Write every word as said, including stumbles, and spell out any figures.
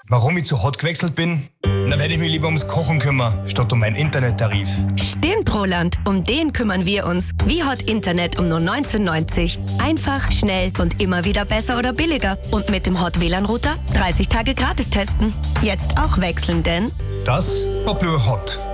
Warum ich zu Hot gewechselt bin? Da werde ich mich lieber ums Kochen kümmern, statt um meinen Internettarif. Stimmt, Roland. Um den kümmern wir uns. Wie Hot Internet um nur neunzehn neunzig. Einfach, schnell und immer wieder besser oder billiger. Und mit dem Hot W L A N-Router dreißig Tage gratis testen. Jetzt auch wechseln, denn... Das war Blue Hot.